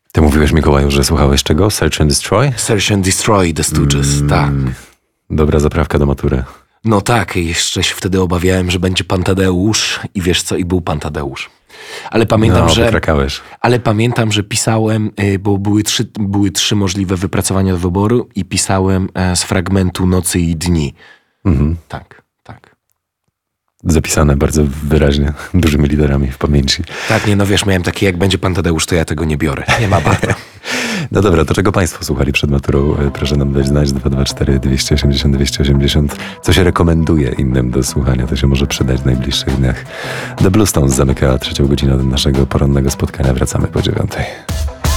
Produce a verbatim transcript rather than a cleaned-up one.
Ty mówiłeś, Mikołaju, że słuchałeś czego? Search and Destroy? Search and Destroy, The Stooges, mm, tak. Dobra zaprawka do matury. No tak, jeszcze się wtedy obawiałem, że będzie Pan Tadeusz i wiesz co, i był Pan Tadeusz. Ale pamiętam, no, że... Potrakałeś. Ale pamiętam, że pisałem, bo były trzy, były trzy możliwe wypracowania do wyboru i pisałem z fragmentu Nocy i Dni. Mhm. Tak, tak. Zapisane bardzo wyraźnie, dużymi literami w pamięci. Tak, nie, no wiesz, miałem takie, jak będzie Pan Tadeusz, to ja tego nie biorę. Nie ma bardzo. No dobra, to czego Państwo słuchali przed maturą? Proszę nam dać znać dwa dwa cztery, dwieście osiemdziesiąt, dwieście osiemdziesiąt. Co się rekomenduje innym do słuchania? To się może przydać w najbliższych dniach. The Bluestones zamyka trzecią godzinę naszego porannego spotkania. Wracamy po dziewiątej.